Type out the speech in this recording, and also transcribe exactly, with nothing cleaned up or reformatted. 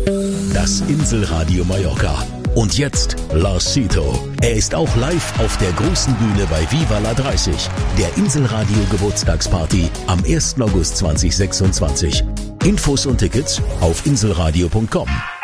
Das Inselradio Mallorca. Und jetzt Lars Sito. Er ist auch live auf der großen Bühne bei Viva la dreißig, der Inselradio Geburtstagsparty am ersten August zweitausendsechsundzwanzig. Infos und Tickets auf inselradio punkt com.